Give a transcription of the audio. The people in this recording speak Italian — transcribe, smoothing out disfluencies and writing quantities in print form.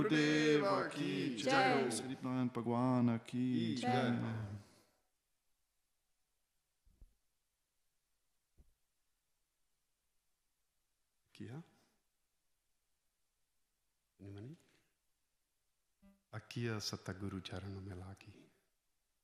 Gurudeva ki jai. Sripnan Bhagwan ki jai. Chi ha? Anybody? Akhiya Sataguru Charana Melaki.